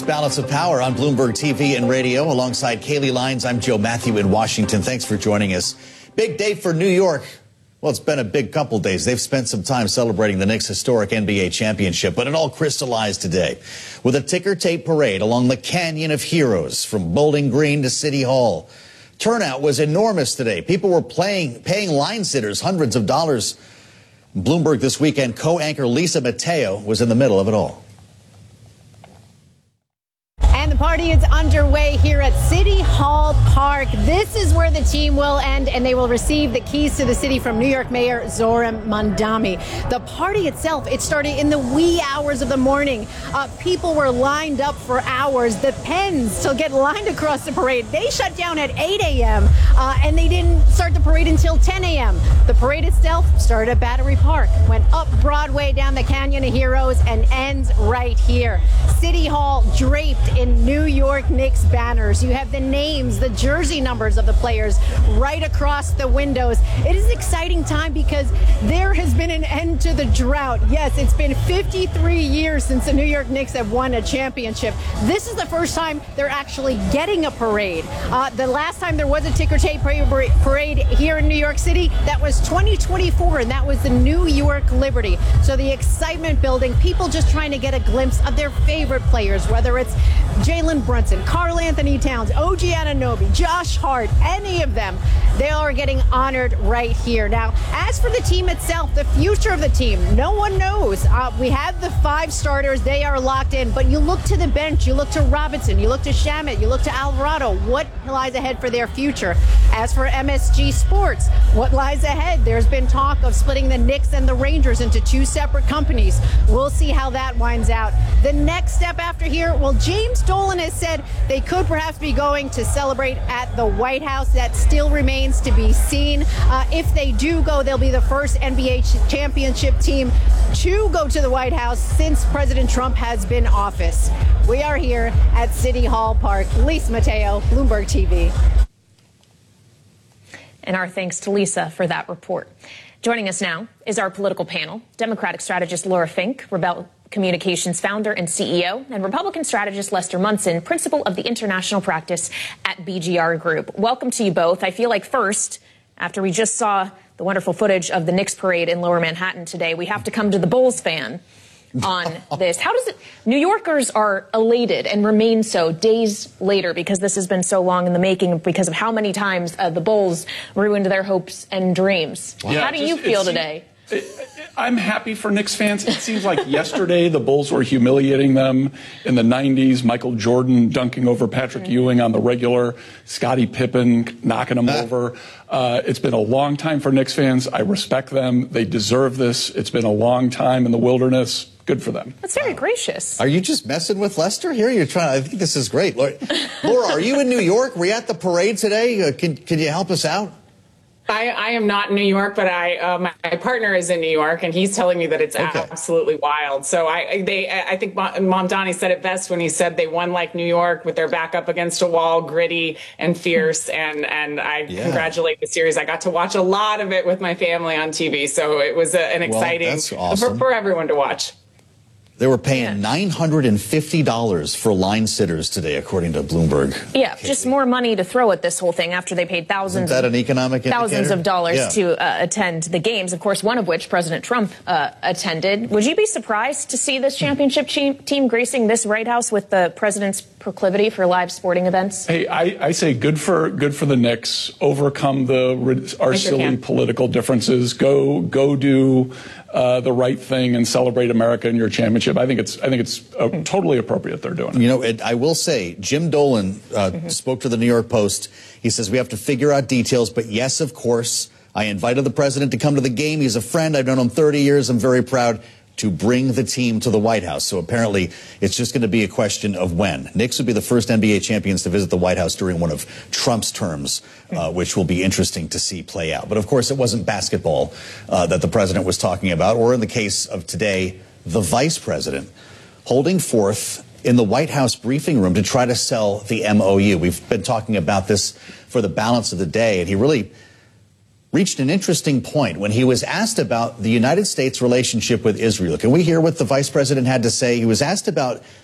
Balance of Power on Bloomberg TV and radio. Alongside Kaylee Lyons, I'm Joe Matthew in Washington. Thanks for joining us. Big day for New York. Well, it's been a big couple days. They've spent some time celebrating the Knicks' historic NBA championship, but it all crystallized today with a ticker tape parade along the Canyon of Heroes from Bowling Green to City Hall. Turnout was enormous today. People were paying line sitters hundreds of dollars. Bloomberg This Weekend co-anchor Lisa Mateo was in the middle of it all. And the party is underway here at City Hall Park. This is where the team will end, and they will receive the keys to the city from New York Mayor Zohran Mamdani. The party itself, it started in the wee hours of the morning. People were lined up for hours. The Pens to get lined across the parade, they shut down at 8 a.m., and they didn't start the parade until 10 a.m. The parade itself started at Battery Park, went up Broadway down the Canyon of Heroes, and ends right here. City Hall draped in New York Knicks banners. You have the names, the jersey numbers of the players right across the windows. It is an exciting time because there has been an end to the drought. Yes, it's been 53 years since the New York Knicks have won a championship. This is the first time they're actually getting a parade. The last time there was a ticker tape parade here in New York City, that was 2024, and that was the New York Liberty. So the excitement building, people just trying to get a glimpse of their favorite players, whether it's Jalen Brunson, Karl Anthony Towns, OG Anunoby, Josh Hart, any of them, they are getting honored right here. Now, as for the team itself, the future of the team, no one knows. We have the 5 starters. They are locked in. But you look to the bench. You look to Robinson. You look to Shamet. You look to Alvarado. What lies ahead for their future? As for MSG Sports, what lies ahead? There's been talk of splitting the Knicks and the Rangers into 2 separate companies. We'll see how that winds out. The next step after here, well, James Dolan has said they could perhaps be going to celebrate at the White House. That still remains to be seen. If they do go, they'll be the first NBA championship team to go to the White House since President Trump has been in office. We are here at City Hall Park. Lisa Mateo, Bloomberg TV. And our thanks to Lisa for that report. Joining us now is our political panel, Democratic strategist Laura Fink, Rebel Communications founder and CEO, and Republican strategist Lester Munson, principal of the international practice at BGR Group. Welcome to you both. I feel like first, after we just saw the wonderful footage of the Knicks parade in Lower Manhattan today, we have to come to the Bulls fan on this. How does it, New Yorkers are elated and remain so days later because this has been so long in the making because of how many times the Bulls ruined their hopes and dreams. Wow. How do you feel today? I'm happy for Knicks fans. It seems like yesterday the Bulls were humiliating them. In the 90s, Michael Jordan dunking over Patrick Ewing on the regular, Scottie Pippen knocking him over. It's been a long time for Knicks fans. I respect them. They deserve this. It's been a long time in the wilderness. Good for them. That's very gracious. Are you just messing with Lester here? You're trying. I think this is great. Laura, are you in New York? Were you at the parade today? Can you help us out? I am not in New York, but my partner is in New York, and he's telling me that it's absolutely wild. So I think Mamdani said it best when he said they won like New York with their back up against a wall, gritty and fierce. And I congratulate the series. I got to watch a lot of it with my family on TV, so it was an exciting that's awesome. for everyone to watch. They were paying $950 for line sitters today, according to Bloomberg. Yeah, just more money to throw at this whole thing after they paid thousands of dollars to attend the games, of course, one of which President Trump attended. Would you be surprised to see this championship team gracing this White House with the president's proclivity for live sporting events? Hey, I say good for the Knicks. Overcome our silly political differences. Go do the right thing and celebrate America in your championship. I think it's totally appropriate they're doing it. You know, I will say, Jim Dolan spoke to the New York Post. He says we have to figure out details, but yes, of course, I invited the president to come to the game. He's a friend. I've known him 30 years. I'm very proud to bring the team to the White House. So apparently it's just going to be a question of when. Knicks would be the first NBA champions to visit the White House during one of Trump's terms, which will be interesting to see play out. But of course, it wasn't basketball that the president was talking about, or in the case of today, the vice president holding forth in the White House briefing room to try to sell the MOU. We've been talking about this for the balance of the day, and he really reached an interesting point when he was asked about the United States relationship with Israel. Can we hear what the vice president had to say? He was asked about